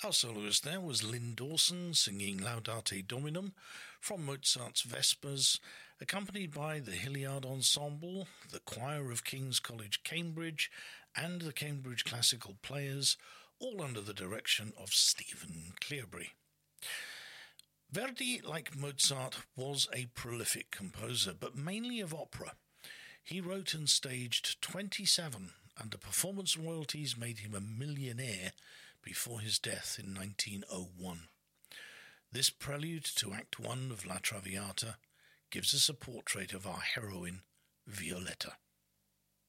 Our soloist there was Lynn Dawson singing Laudate Dominum from Mozart's Vespers, accompanied by the Hilliard Ensemble, the Choir of King's College, Cambridge, and the Cambridge Classical Players, all under the direction of Stephen Cleobury. Verdi, like Mozart, was a prolific composer, but mainly of opera. He wrote and staged 27, and the performance royalties made him a millionaire before his death in 1901. This prelude to Act 1 of La Traviata gives us a portrait of our heroine, Violetta.